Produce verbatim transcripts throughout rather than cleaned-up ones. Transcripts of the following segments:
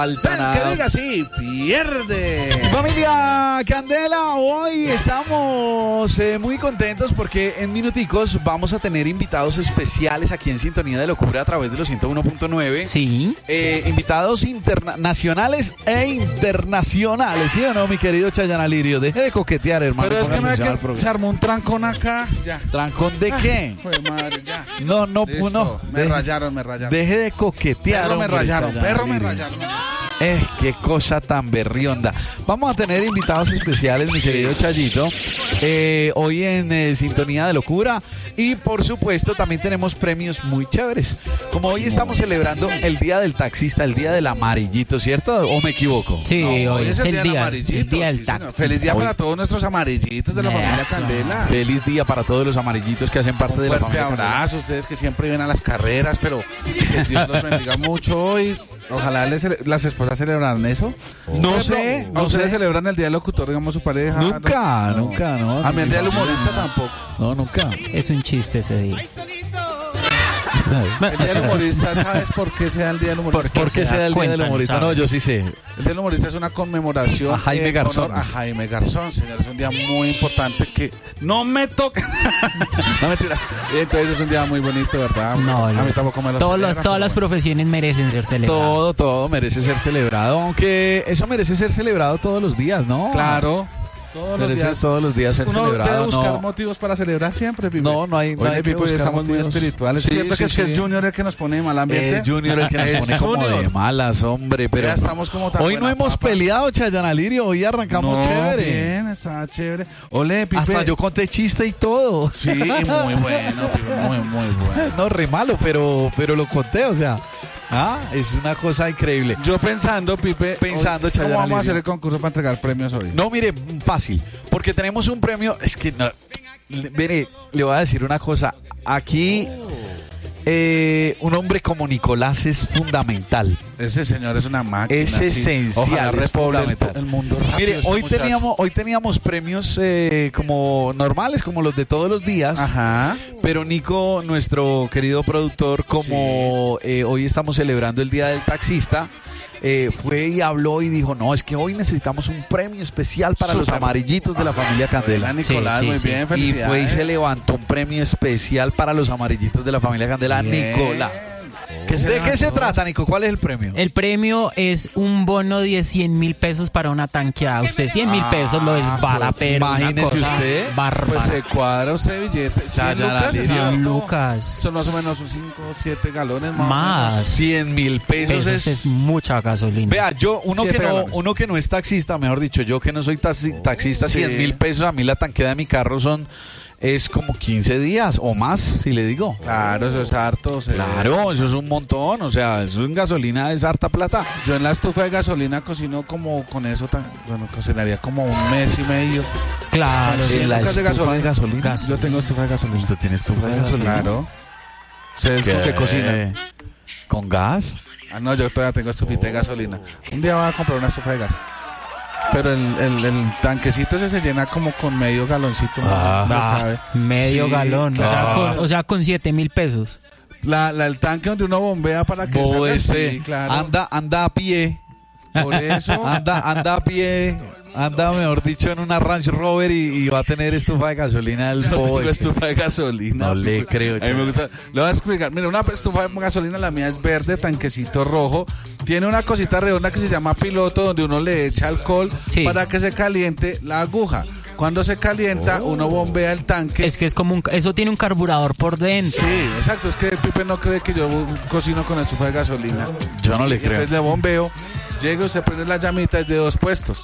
Altana. Que diga así, pierde. Familia Candela, hoy estamos eh, muy contentos porque en minuticos vamos a tener invitados especiales aquí en Sintonía de Locura a través de los ciento uno punto nueve. Sí. Eh, invitados interna- nacionales e internacionales, ¿sí o no, mi querido Chayana Lirio? Deje de coquetear, hermano. Pero es que no es Póngale que atención al se armó un trancón acá. Ya. ¿Trancón de qué? Joder, madre, ya. No, no, Listo. no. Me Deje- rayaron, me rayaron. Deje de coquetear. Perro me hombre, rayaron, Chayana perro me Lirio. rayaron. Eh, qué cosa tan berrionda. Vamos a tener invitados especiales, mi querido Chayito, eh, hoy en eh, Sintonía de Locura. Y por supuesto también tenemos premios muy chéveres. Como hoy estamos celebrando el Día del Taxista, el Día del Amarillito, ¿cierto? ¿O me equivoco? Sí, No, hoy es el del día, amarillito, el día del sí, señor. taxi. Feliz día Hoy- para todos nuestros amarillitos de la familia Eso. Candela. Feliz día para todos los amarillitos que hacen parte Un de la fuerte familia. abrazo, ustedes que siempre vienen a las carreras, pero que Dios los bendiga mucho hoy. Ojalá les cele- las esposas celebrarán eso. No Por sé, ejemplo, no ¿a ustedes sé. celebran el día del locutor, digamos, su pareja? Nunca, No. nunca, no. A mí el día del humorista tampoco. No, nunca. Es un chiste ese día. El día del humorista, ¿sabes por qué se da el día del humorista? ¿Por ¿Por qué se se da da el Día del cuenta, Humorista? no No, sabe? yo sí sé. El día del humorista es una conmemoración A Jaime en Garzón. honor a Jaime Garzón, señor. Es un día muy importante que no me toca. No, mentira. Entonces es un día muy bonito, ¿verdad? No, a mí los- tampoco me lo todos los, celebran, todas pero las bueno. profesiones merecen ser celebradas. Todo, todo merece ser celebrado, aunque eso merece ser celebrado todos los días, ¿no? Claro. Todos los Merece días. todos los días ser Uno celebrado. debe buscar no. motivos para celebrar siempre, Pipe. No, no hay- no Oye, hay que Pipe, hoy buscar estamos muy motivos. espirituales. Sí, ¿Es cierto sí, que es que sí. es Junior el que nos pone de mal ambiente? Es Junior el que nos Es pone como Junior. de malas, hombre, pero Ya estamos como tan hoy no buena hemos papa. peleado, Chayana Lirio, hoy arrancamos No, chévere. bien, está chévere. Ole, Pipe. Hasta yo conté chiste y todo. Sí, y muy bueno, Pipe, muy, muy bueno. No, re malo, pero, pero lo conté, o sea, ah, es una cosa increíble. Yo pensando, Pipe, Pensando, hoy, Chayana ¿cómo vamos a hacer Lirio? el concurso para entregar premios hoy? No, mire, fácil, porque tenemos un premio, es que no, le- mire, le voy a decir una cosa, aquí eh, un hombre como Nicolás es fundamental. Ese señor es una máquina. Es sí. esencial, Ojalá es repoble el, fundamental. el mundo rápido. Mire, ese hoy muchacho. teníamos, hoy teníamos premios eh, como normales, como los de todos los días. Ajá. Pero Nico, nuestro querido productor, como eh, hoy estamos celebrando el Día del Taxista, eh, fue y habló y dijo, no, es que hoy necesitamos un premio especial para los Súper. amarillitos de la familia Candela. Hola, Nicolás, Sí, sí, muy sí. bien, Y felicidades. fue y se levantó un premio especial para los amarillitos de la familia Candela. Bien. Nicolás. ¿Qué se ¿De qué se levantó? trata, Nico? ¿Cuál es el premio? El premio es un bono de cien mil pesos para una tanqueada. Usted cien mil pesos lo desbara, pero una imagínese cosa usted. bárbara. Pues se cuadra usted billete. Ya, cien ya, lucas, la es línea. harto. cien lucas. Son más o menos cinco o siete galones más. Más. cien mil pesos Pesos es... es mucha gasolina. Vea, yo, uno que, Siete no, galones. uno que no es taxista, mejor dicho, yo que no soy taxi- taxista, Sí. cien mil pesos, a mí la tanqueada de mi carro son, es como quince días o más, si le digo. Claro, eso es harto. se- Claro, eso es un montón, o sea, eso en gasolina es harta plata. Yo en la estufa de gasolina cocino como con eso, tan, bueno, cocinaría como un mes y medio. Claro, Sí, En la lucas de estufa gasolina. de gasolina. Gas. Yo tengo estufa de gasolina. ¿Usted tiene estufa de gasolina? Claro. ¿Ustedes con qué cocinan? ¿Con gas? Ah, no, yo todavía tengo estufita de gasolina. Un día voy a comprar una estufa de gas. Pero el, el, el tanquecito ese se llena como con medio galoncito. Ah. No Ah, cabe. medio Sí, galón. O, sea, claro. con, o sea, con siete mil pesos. La, la, el tanque donde uno bombea para que Bobo salga, este, sí, claro. anda, anda a pie, Por eso. anda, anda a pie, anda, mejor dicho, en una Range Rover y, y va a tener estufa de gasolina el Yo bobo tengo este. estufa de gasolina. No le creo, A mí me gusta. Le voy a explicar. Mira, una estufa de gasolina, la mía es verde, tanquecito rojo. Tiene una cosita redonda que se llama piloto, donde uno le echa alcohol Sí. para que se caliente la aguja. Cuando se calienta, uno bombea el tanque. Es que es como un, eso tiene un carburador por dentro. Sí, exacto. Es que el Pipe no cree que yo cocino con estufa de gasolina. Yo no le Y creo. Entonces le bombeo. Llega y se prende la llamita, es de dos puestos.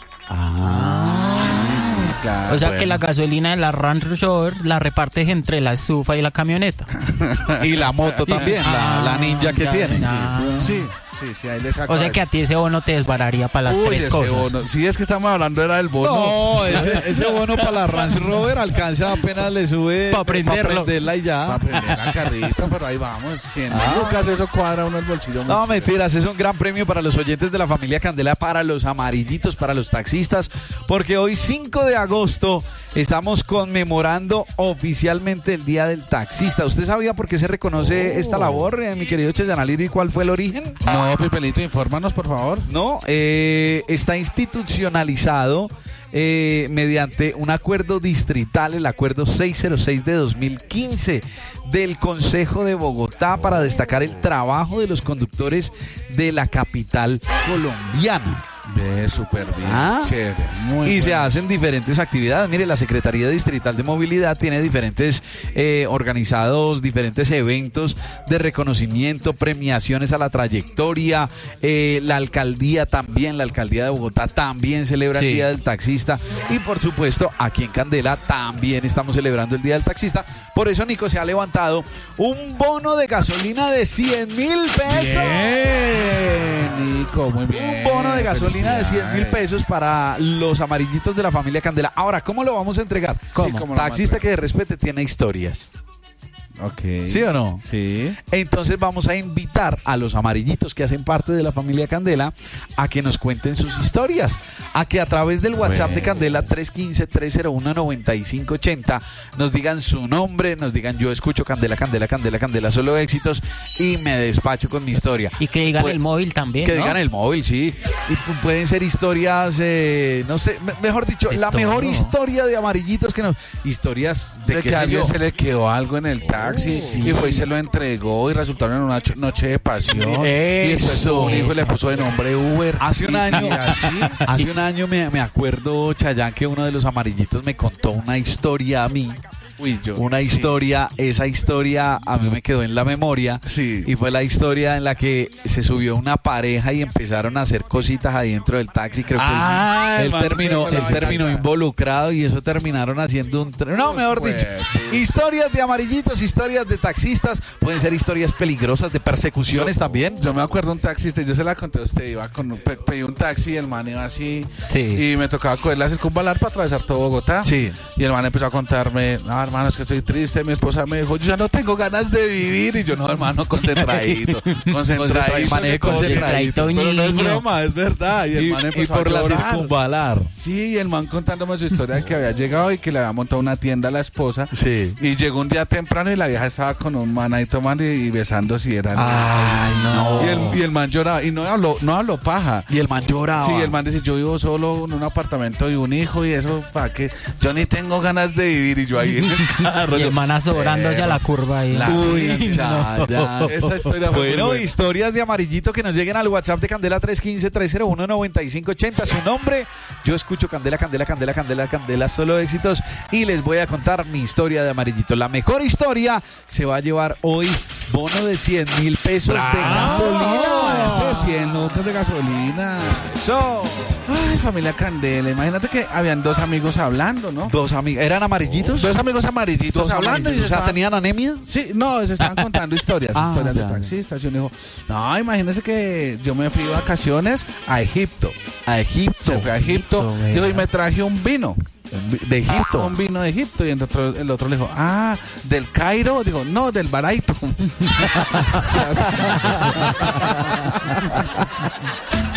Ah, Claro. O sea bueno. que la gasolina de la Range Rover la repartes entre la estufa y la camioneta. y la moto también, la, la ninja que ya, tiene. ya. Sí, sí, sí, ahí le saco. O sea que a ti ese bono te desbararía para las Uy, tres ese cosas. bono. Sí, es que estamos hablando era del bono. No, ese, ese bono para la Range Rover alcanza apenas le sube Pa' prenderlo. pa' prenderla y Para ya. aprender la carrito, pero ahí vamos. cien Ah. lucas, eso cuadra uno el bolsillo. No, mucho. mentiras, es un gran premio para los oyentes de la familia Candela, para los amarillitos, para los taxistas, porque hoy cinco de agosto estamos conmemorando oficialmente el Día del Taxista. ¿Usted sabía por qué se reconoce esta labor, eh, mi querido Chayana Lirio, y cuál fue el origen? No, No, Pipelito, infórmanos, por favor. No, eh, está institucionalizado eh, mediante un acuerdo distrital, el acuerdo seiscientos seis de dos mil quince del Consejo de Bogotá, para destacar el trabajo de los conductores de la capital colombiana. Ve, súper bien, Ah. chévere, muy Y bueno. se hacen diferentes actividades. Mire, la Secretaría Distrital de Movilidad tiene diferentes eh, organizados, diferentes eventos de reconocimiento, premiaciones a la trayectoria. Eh, la alcaldía también, la alcaldía de Bogotá también celebra Sí. el Día del Taxista. Y por supuesto, aquí en Candela también estamos celebrando el Día del Taxista. Por eso, Nico, se ha levantado un bono de gasolina de cien mil pesos. Bien, Nico, muy bien. Un bono de gasolina de cien mil Felicidades. pesos para los amarillitos de la familia Candela. Ahora, ¿cómo lo vamos a entregar? ¿Cómo? Sí, ¿cómo lo Taxista vamos a que respete tiene historias. Ok. ¿Sí o no? Sí. Entonces vamos a invitar a los amarillitos que hacen parte de la familia Candela a que nos cuenten sus historias, a que a través del WhatsApp de Candela tres uno cinco, tres cero uno, nueve cinco ocho cero nos digan su nombre, nos digan yo escucho Candela, Candela, Candela, Candela, solo éxitos, y me despacho con mi historia. Y que digan Pues, el móvil también, Que ¿no? digan el móvil, sí. Y pu- pueden ser historias, eh, no sé, me- mejor dicho, De la todo. mejor historia de amarillitos que nos... Historias de, De qué que a sé alguien yo. se le quedó algo en el taxi sí. y fue y se lo entregó y resultaron en una ch- noche de pasión. Eso. Y después tuvo un hijo y le puso de nombre Uber. Hace un Y- año, y así. hace un año me, me acuerdo, Chayán, que uno de los amarillitos me contó una historia a mí. Uy, yo. Una sí. historia, esa historia a mí me quedó en la memoria. Sí. Y fue la historia en la que se subió una pareja y empezaron a hacer cositas adentro del taxi. Creo que Ah, él, el él man terminó, fue él la terminó vaina. involucrado y eso terminaron haciendo un... tre- No, mejor Pues, dicho, pues. historias de amarillitos, historias de taxistas. Pueden ser historias peligrosas, de persecuciones también. Yo me acuerdo un taxista, yo se la conté a usted, iba con un, pe- pedí un taxi y el man iba así Sí. y me tocaba coger la circunvalar para atravesar todo Bogotá. Sí. Y el man empezó a contarme, no, hermano, es que estoy triste, mi esposa me dijo, yo ya no tengo ganas de vivir. Y yo, no, hermano, concentradito, concentradito, Maneje concentradito, Pero no es niño. broma, es verdad. Y el Y, man y empezó por a la llorar. circunvalar. Sí, y el man contándome su historia de que había llegado y que le había montado una tienda a la esposa. Sí. Y llegó un día temprano y la vieja estaba con un man ahí tomando y, y besándose y eran... Ay, no. Y el, y el man lloraba y no habló, no habló paja. Y el man lloraba. Sí, el man dice, yo vivo solo en un apartamento y un hijo y eso, ¿para qué? Yo ni tengo ganas de vivir y yo ahí en el carro. Y el man asobrando hacia la curva ahí. La- Uy, ya, ya. Esa historia fue muy Bueno, buena. historias de amarillito que nos lleguen al WhatsApp de Candela tres uno cinco, tres cero uno, nueve cinco ocho cero. Su nombre, yo escucho Candela, Candela, Candela, Candela, Candela, solo éxitos. Y les voy a contar mi historia de amarillito. La mejor historia se va a llevar hoy bono de cien mil pesos de gasolina. Eso, cien lucas de gasolina. Eso. Ay, familia Candela, imagínate que habían dos amigos hablando, ¿no? Dos amigos. ¿Eran amarillitos? Dos amigos amarillitos Dos hablando. amarillitos. Y O sea, estaban- ¿tenían anemia? Sí, no, se estaban contando historias, Ah, historias ya, de ya. taxistas. Y uno dijo, no, imagínese que yo me fui de vacaciones a Egipto. A Egipto. Se fue a Egipto. Egipto, Dijo, y vea. me traje un vino. De Egipto. Un vino de Egipto. Y el otro, el otro le dijo, ah, ¿del Cairo? Dijo, no, del Baraito.